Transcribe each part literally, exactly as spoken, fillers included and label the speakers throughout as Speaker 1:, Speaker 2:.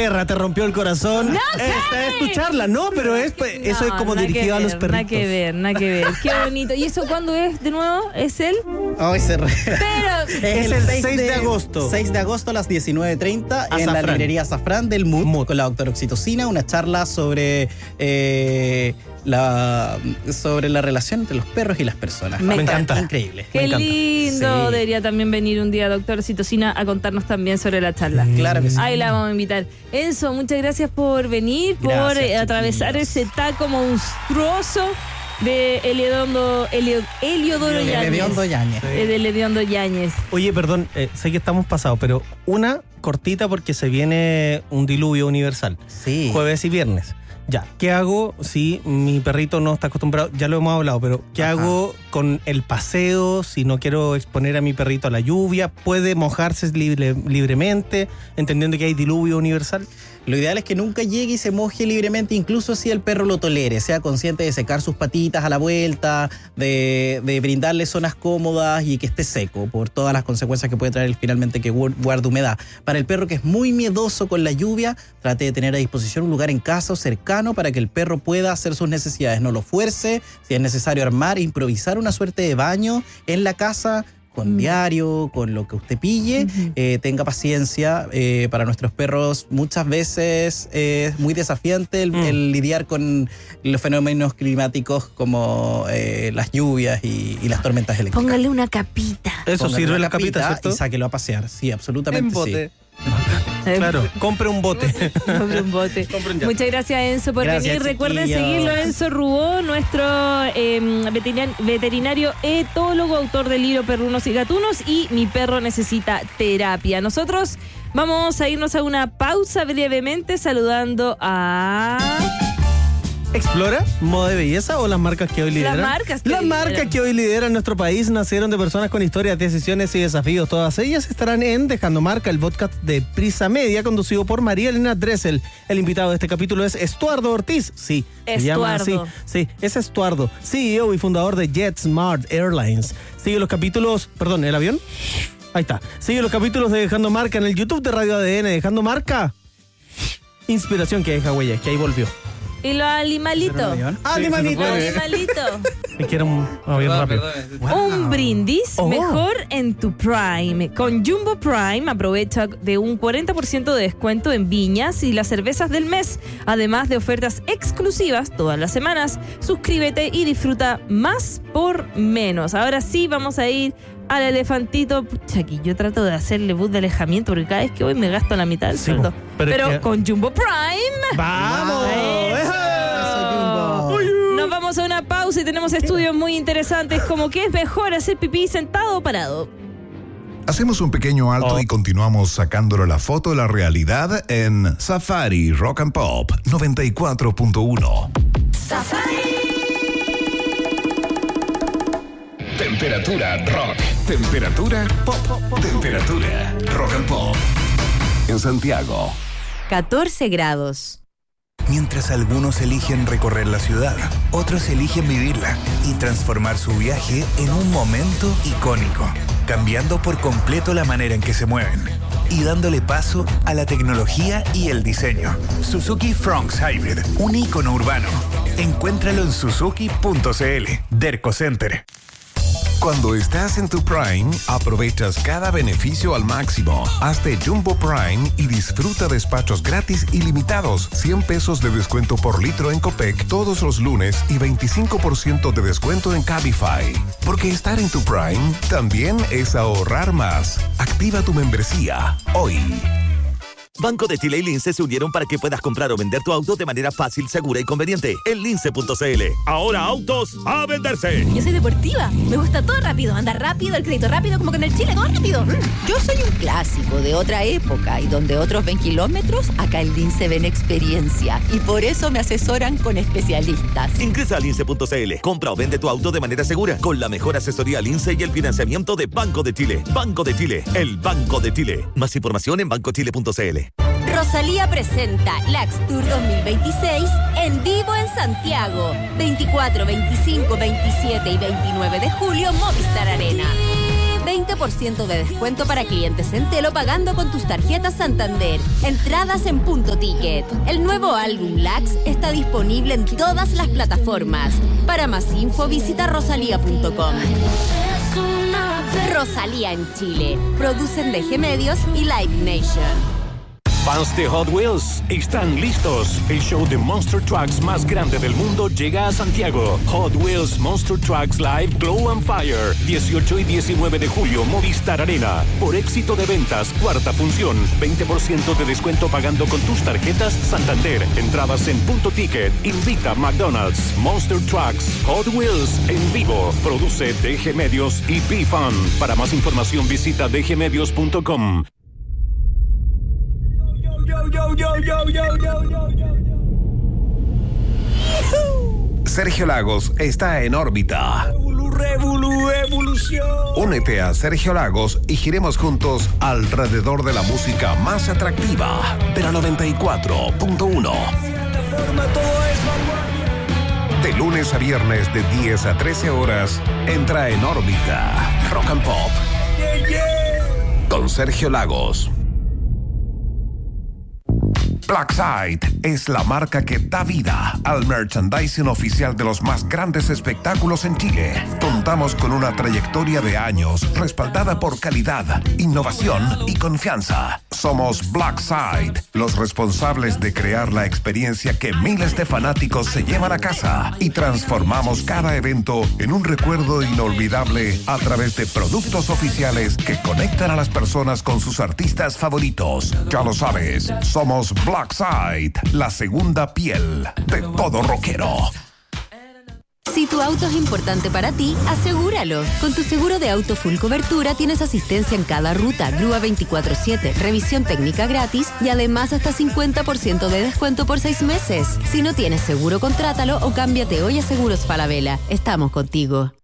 Speaker 1: perra te rompió el corazón.
Speaker 2: No,
Speaker 1: Esta es tu charla, no, pero es,
Speaker 2: no,
Speaker 1: eso es como dirigido
Speaker 2: ver,
Speaker 1: a los perritos.
Speaker 2: Nada que ver, nada que ver. Qué bonito. ¿Y eso cuándo es de nuevo? ¿Es él?
Speaker 3: Ay, se re...
Speaker 2: Pero
Speaker 1: es el seis de agosto.
Speaker 3: seis de agosto a las diecinueve treinta en
Speaker 1: Azafrán.
Speaker 3: la librería Azafrán del M U T,
Speaker 1: M U T.
Speaker 3: con la doctora Oxitocina, una charla sobre eh, la sobre la relación entre los perros y las personas.
Speaker 2: Me
Speaker 3: Va a estar
Speaker 1: encanta.
Speaker 3: Increíble.
Speaker 2: qué
Speaker 1: encanta.
Speaker 2: lindo.
Speaker 3: Sí.
Speaker 2: Debería también venir un día doctor Citocina a contarnos también sobre la charla.
Speaker 3: Claro que sí.
Speaker 2: Ahí la vamos a invitar. Enzo, muchas gracias por venir, por
Speaker 3: Gracias,
Speaker 2: eh, atravesar
Speaker 3: chiquillos.
Speaker 2: ese taco monstruoso de Heliodondo, Helio, Heliodoro
Speaker 3: De
Speaker 2: Yáñez.
Speaker 3: Hediondo Yáñez.
Speaker 2: Eh, de Hediondo Yáñez.
Speaker 1: Oye, perdón, eh, sé que estamos pasados, pero una cortita porque se viene un diluvio universal.
Speaker 3: Sí.
Speaker 1: Jueves y viernes. Ya, ¿qué hago si mi perrito no está acostumbrado? Ya lo hemos hablado, pero ¿qué
Speaker 3: Ajá.
Speaker 1: hago con el paseo si no quiero exponer a mi perrito a la lluvia? ¿Puede mojarse libre- libremente, entendiendo que hay diluvio universal?
Speaker 3: Lo ideal es que nunca llegue y se moje libremente, incluso si el perro lo tolere. Sea consciente de secar sus patitas a la vuelta, de, de brindarle zonas cómodas y que esté seco por todas las consecuencias que puede traer finalmente que guarde humedad. Para el perro que es muy miedoso con la lluvia, trate de tener a disposición un lugar en casa o cercano para que el perro pueda hacer sus necesidades. No lo fuerce, si es necesario armar, improvisar una suerte de baño en la casa, con
Speaker 2: Mm.
Speaker 3: diario, con lo que usted pille,
Speaker 2: Ujú.
Speaker 3: eh, tenga paciencia. Eh, para nuestros perros muchas veces eh, es muy desafiante el,
Speaker 1: Mm.
Speaker 3: el lidiar con los fenómenos climáticos como eh, las lluvias y, y las tormentas eléctricas.
Speaker 2: Póngale una capita.
Speaker 1: Eso
Speaker 3: Póngale
Speaker 1: sirve
Speaker 3: una
Speaker 1: la capita, ¿cierto?
Speaker 3: y sáquelo a pasear. Sí, absolutamente sí.
Speaker 1: Claro, compre un bote.
Speaker 2: Compre un bote.
Speaker 1: Compre un yate.
Speaker 2: Muchas gracias, Enzo, por
Speaker 3: Gracias,
Speaker 2: venir. Recuerden
Speaker 3: chiquillos.
Speaker 2: seguirlo, Enzo Rubó, nuestro eh, veterinar- veterinario etólogo, autor del libro Perrunos y Gatunos y Mi perro necesita terapia. Nosotros vamos a irnos a una pausa brevemente saludando a...
Speaker 1: ¿Explora? ¿Moda de belleza o las marcas que hoy lideran?
Speaker 2: Las marcas que
Speaker 1: Las
Speaker 2: hoy
Speaker 1: marcas
Speaker 2: lideran.
Speaker 1: que hoy lideran nuestro país nacieron de personas con historias, decisiones y desafíos. Todas ellas estarán en Dejando Marca, el podcast de Prisa Media, conducido por María Elena Dressel. El invitado de este capítulo es Estuardo Ortiz. Sí, se llama así.
Speaker 2: Estuardo.
Speaker 1: Sí, es Estuardo, C E O y fundador de JetSmart Airlines. Sigue los capítulos... Perdón, ¿el avión? Ahí está. Sigue los capítulos de Dejando Marca en el YouTube de Radio A D N. Dejando Marca. Inspiración que deja huella, que ahí volvió.
Speaker 2: Y los animalitos.
Speaker 3: Ah,
Speaker 1: Sí,
Speaker 3: animalito.
Speaker 2: Los
Speaker 1: se
Speaker 2: animalitos.
Speaker 1: Me quiero un avión rápido.
Speaker 2: Un brindis
Speaker 1: Oh.
Speaker 2: mejor en tu Prime. Con Jumbo Prime aprovecha de un cuarenta por ciento de descuento en viñas y las cervezas del mes, además de ofertas exclusivas todas las semanas. Suscríbete y disfruta más por menos. Ahora sí vamos a ir al elefantito. Pucha, aquí yo trato de hacerle bus de alejamiento porque cada vez que voy me gasto la mitad del
Speaker 1: Sí,
Speaker 2: sueldo.
Speaker 1: po. Pero
Speaker 2: Pero,
Speaker 1: es que-
Speaker 2: con Jumbo Prime...
Speaker 1: ¡Vamos!
Speaker 2: Eso. Nos vamos a una pausa y tenemos estudios muy interesantes como que es mejor hacer pipí sentado o parado.
Speaker 4: Hacemos un pequeño alto
Speaker 1: Oh.
Speaker 4: y continuamos sacándole la foto de la realidad en Safari Rock and Pop noventa y cuatro punto uno. Temperatura rock. Temperatura pop. Temperatura rock and pop. En Santiago.
Speaker 5: catorce grados.
Speaker 6: Mientras algunos eligen recorrer la ciudad, otros eligen vivirla y transformar su viaje en un momento icónico, cambiando por completo la manera en que se mueven y dándole paso a la tecnología y el diseño. Suzuki Fronx Hybrid, un ícono urbano. Encuéntralo en suzuki punto c l. Derco Center.
Speaker 4: Cuando estás en tu Prime, aprovechas cada beneficio al máximo. Hazte Jumbo Prime y disfruta despachos gratis ilimitados, cien pesos de descuento por litro en Copec todos los lunes y veinticinco por ciento de descuento en Cabify. Porque estar en tu Prime también es ahorrar más. Activa tu membresía hoy.
Speaker 7: Banco de Chile y Lince se unieron para que puedas comprar o vender tu auto de manera fácil, segura y conveniente. En lince punto c l. Ahora autos a venderse.
Speaker 5: Yo soy deportiva. Me gusta todo rápido. Andar rápido, el crédito rápido, como que en el Chile todo rápido.
Speaker 8: Yo soy un clásico de otra época y donde otros ven kilómetros, acá en Lince ven experiencia. Y por eso me asesoran con especialistas.
Speaker 7: Ingresa a lince punto c l. Compra o vende tu auto de manera segura con la mejor asesoría Lince y el financiamiento de Banco de Chile. Banco de Chile, el Banco de Chile. Más información en banco chile punto c l.
Speaker 5: Rosalía presenta Lax Tour dos mil veintiséis en vivo en Santiago. veinticuatro, veinticinco, veintisiete y veintinueve de julio, Movistar Arena. veinte por por ciento de descuento para clientes Entelo pagando con tus tarjetas Santander. Entradas en Punto Ticket. El nuevo álbum Lax está disponible en todas las plataformas. Para más info visita rosalía punto com. Rosalía en Chile. Producen D G Medios y Live Nation.
Speaker 9: Fans de Hot Wheels, están listos. El show de Monster Trucks más grande del mundo llega a Santiago. Hot Wheels Monster Trucks Live Glow and Fire. dieciocho y diecinueve de julio, Movistar Arena. Por éxito de ventas, cuarta función. veinte por ciento de descuento pagando con tus tarjetas Santander. Entradas en Punto Ticket. Invita McDonald's. Monster Trucks Hot Wheels en vivo. Produce D G Medios y Be Fun. Para más información visita d g medios punto com.
Speaker 1: Yo, yo, yo, yo, yo, yo, yo, yo.
Speaker 4: Sergio Lagos está en órbita.
Speaker 1: Revolu, revolu, evolución.
Speaker 4: Únete a Sergio Lagos y giremos juntos alrededor de la música más atractiva de la noventa y cuatro punto uno. De lunes a viernes de diez a trece horas, entra en órbita Rock and Pop.
Speaker 1: Yeah, yeah.
Speaker 4: Con Sergio Lagos. Blackside es la marca que da vida al merchandising oficial de los más grandes espectáculos en Chile. Contamos con una trayectoria de años respaldada por calidad, innovación y confianza. Somos Blackside, los responsables de crear la experiencia que miles de fanáticos se llevan a casa y transformamos cada evento en un recuerdo inolvidable a través de productos oficiales que conectan a las personas con sus artistas favoritos. Ya lo sabes, somos Blackside, la segunda piel de todo rockero.
Speaker 5: Si tu auto es importante para ti, asegúralo. Con tu seguro de auto full cobertura tienes asistencia en cada ruta, grúa veinticuatro siete, revisión técnica gratis y además hasta cincuenta por ciento de descuento por seis meses. Si no tienes seguro, contrátalo o cámbiate hoy a Seguros Falabella. Estamos contigo.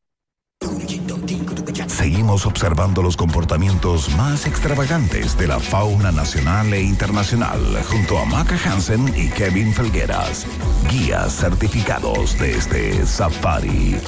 Speaker 4: Seguimos observando los comportamientos más extravagantes de la fauna nacional e internacional junto a Maca Hansen y Kevin Felgueras, guías certificados de este Safari